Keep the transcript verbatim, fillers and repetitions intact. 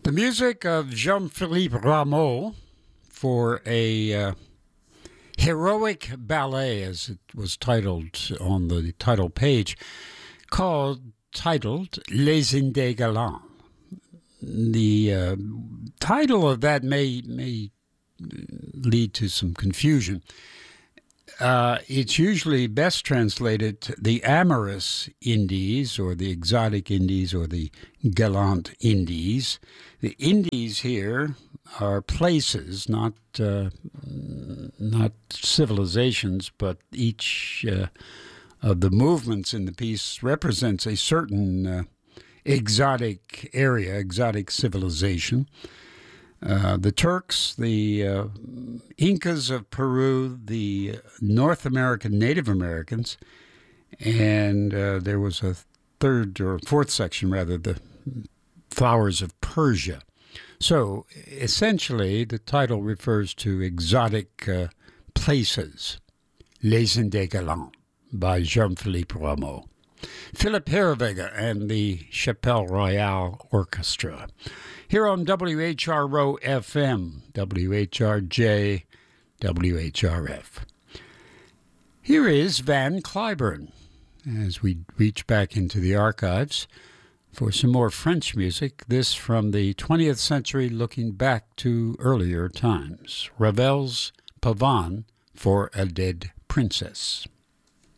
The music of Jean-Philippe Rameau for a uh, heroic ballet, as it was titled on the title page, called, titled Les Indes Galants. The uh, title of that may, may lead to some confusion. Uh, it's usually best translated the amorous Indies or the exotic Indies or the gallant Indies. The Indies here are places, not uh, not civilizations, but each uh, of the movements in the piece represents a certain uh, exotic area, exotic civilization. Uh, the Turks, the uh, Incas of Peru, the North American Native Americans, and uh, there was a third or fourth section, rather, the flowers of Persia. So, essentially, the title refers to exotic uh, places, Les Indes Galants, by Jean-Philippe Rameau. Philip Herreweghe and the Chapelle Royale Orchestra. Here on W H R O F M, W H R J, W H R F. Here is Van Cliburn, as we reach back into the archives for some more French music, this from the twentieth century looking back to earlier times. Ravel's Pavane for a Dead Princess.